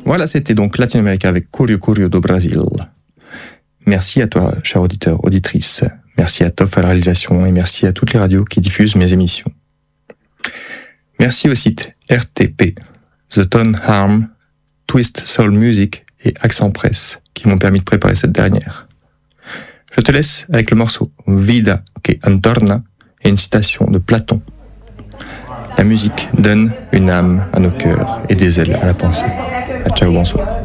Voilà, c'était donc Latino-América avec Curio Curio do Brasil. Merci à toi, cher auditeur, auditrice. Merci à Toff à la réalisation et merci à toutes les radios qui diffusent mes émissions. Merci au site RTP, The Tone Harm, Twist Soul Music et Accent Press qui m'ont permis de préparer cette dernière. Je te laisse avec le morceau Vida que Antorna et une citation de Platon. La musique donne une âme à nos cœurs et des ailes à la pensée. Ciao, bonsoir.